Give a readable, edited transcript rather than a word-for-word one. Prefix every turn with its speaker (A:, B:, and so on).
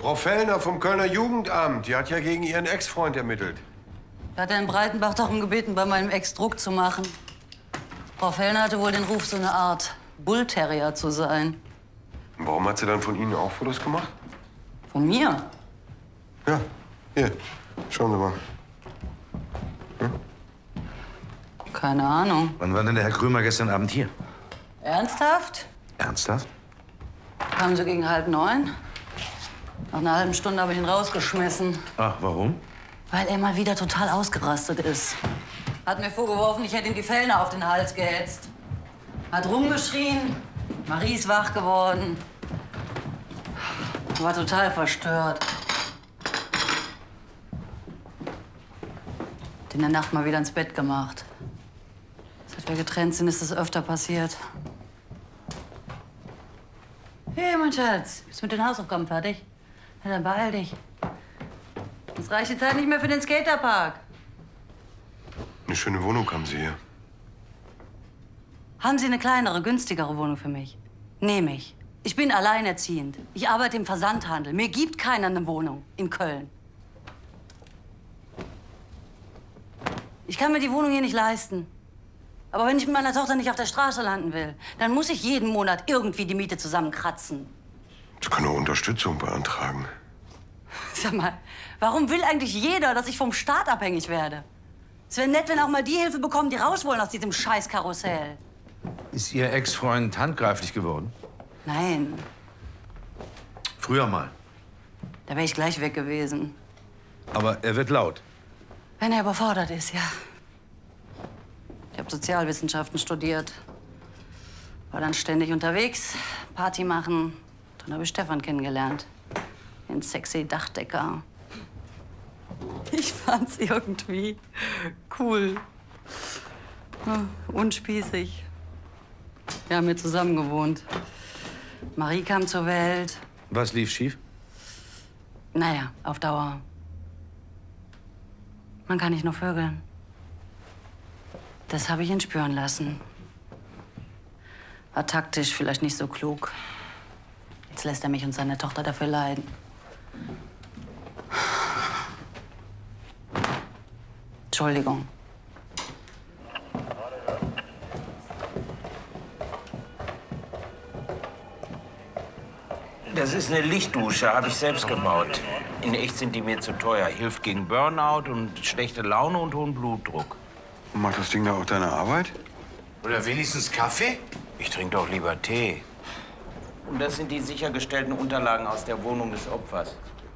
A: Frau Fellner vom Kölner Jugendamt, die hat ja gegen ihren Ex-Freund ermittelt.
B: Da hat er in Breitenbach darum gebeten, bei meinem Ex Druck zu machen. Frau Fellner hatte wohl den Ruf, so eine Art Bullterrier zu sein.
A: Und warum hat sie dann von Ihnen auch Fotos gemacht?
B: Von mir?
A: Ja, hier, schauen Sie mal.
B: Keine Ahnung.
C: Wann war denn der Herr Krömer gestern Abend hier?
B: Ernsthaft?
C: Ernsthaft?
B: Kamen so gegen 8:30. Nach einer halben Stunde habe ich ihn rausgeschmissen.
C: Ach, warum?
B: Weil er mal wieder total ausgerastet ist. Hat mir vorgeworfen, ich hätte ihm die Fellner auf den Hals gehetzt. Hat rumgeschrien. Marie ist wach geworden. War total verstört. Hat in der Nacht mal wieder ins Bett gemacht. Seit wir getrennt sind, ist das öfter passiert. Hey, mein Schatz, bist du mit den Hausaufgaben fertig? Na, dann beeil dich. Es reicht die Zeit nicht mehr für den Skaterpark.
A: Eine schöne Wohnung haben Sie hier.
B: Haben Sie eine kleinere, günstigere Wohnung für mich? Nehme ich. Ich bin alleinerziehend. Ich arbeite im Versandhandel. Mir gibt keiner eine Wohnung in Köln. Ich kann mir die Wohnung hier nicht leisten. Aber wenn ich mit meiner Tochter nicht auf der Straße landen will, dann muss ich jeden Monat irgendwie die Miete zusammenkratzen.
A: Sie können auch Unterstützung beantragen.
B: Sag mal, warum will eigentlich jeder, dass ich vom Staat abhängig werde? Es wäre nett, wenn auch mal die Hilfe bekommen, die raus wollen aus diesem Scheißkarussell.
C: Ist Ihr Ex-Freund handgreiflich geworden?
B: Nein,
C: Früher mal.
B: da wäre ich gleich weg gewesen.
C: Aber er wird laut.
B: Wenn er überfordert ist, ja. Ich habe Sozialwissenschaften studiert. War dann ständig unterwegs, Party machen. Dann habe ich Stefan kennengelernt. Den sexy Dachdecker. Ich fand's irgendwie cool. Unspießig. Wir haben hier zusammen gewohnt. Marie kam zur Welt.
C: Was lief schief?
B: Naja, auf Dauer. Man kann nicht nur vögeln. Das habe ich ihn spüren lassen. War taktisch vielleicht nicht so klug. Jetzt lässt er mich und seine Tochter dafür leiden. Entschuldigung.
D: Das ist eine Lichtdusche, habe ich selbst gebaut. In echt sind die mir zu teuer. Hilft gegen Burnout und schlechte Laune und hohen Blutdruck.
A: Macht das Ding da auch deine Arbeit?
C: Oder wenigstens Kaffee?
D: Ich trinke doch lieber Tee. Und das sind die sichergestellten Unterlagen aus der Wohnung des Opfers.